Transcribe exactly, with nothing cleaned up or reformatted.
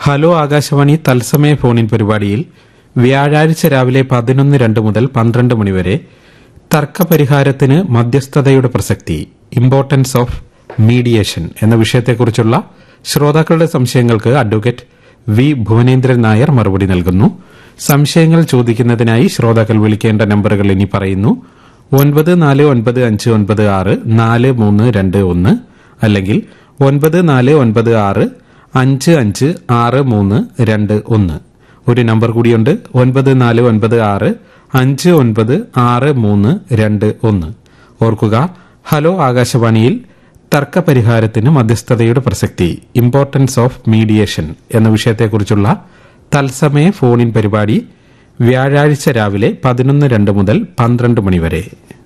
Hello Akashvani തത്സമയ ഫോണിൻ പരിപാടിയിൽ വ്യാഴാഴ്ച രാവിലെ പതിനൊന്ന് രണ്ട് മുതൽ പന്ത്രണ്ട് മണിവരെ തർക്കപരിഹാരത്തിന് മധ്യസ്ഥതയുടെ പ്രസക്തി, ഇമ്പോർട്ടൻസ് ഓഫ് മീഡിയേഷൻ എന്ന വിഷയത്തെക്കുറിച്ചുള്ള ശ്രോതാക്കളുടെ സംശയങ്ങൾക്ക് അഡ്വക്കേറ്റ് വി ഭുവനേന്ദ്രൻ നായർ മറുപടി നൽകുന്നു. സംശയങ്ങൾ ചോദിക്കുന്നതിനായി ശ്രോതാക്കൾ വിളിക്കേണ്ട നമ്പറുകൾ ഇനി പറയുന്നു. ഒൻപത് നാല് ഒൻപത് അഞ്ച് ഒൻപത് ആറ് നാല് മൂന്ന് രണ്ട് ഒന്ന്, അല്ലെങ്കിൽ ഒൻപത് നാല് ഒൻപത് ആറ് അഞ്ച് അഞ്ച് ആറ് മൂന്ന് രണ്ട് ഒന്ന്. ഒരു നമ്പർ കൂടിയുണ്ട്, ഒൻപത് നാല് ഒൻപത് ആറ് അഞ്ച് ഒൻപത് ആറ് മൂന്ന് രണ്ട് ഒന്ന്. ഓർക്കുക, ഹലോ ആകാശവാണിയിൽ തർക്കപരിഹാരത്തിന് മധ്യസ്ഥതയുടെ പ്രസക്തി, ഇമ്പോർട്ടൻസ് ഓഫ് മീഡിയേഷൻ എന്ന വിഷയത്തെക്കുറിച്ചുള്ള തത്സമയ ഫോണിൻ പരിപാടി വ്യാഴാഴ്ച രാവിലെ പതിനൊന്ന് രണ്ട് മുതൽ പന്ത്രണ്ട് മണിവരെ.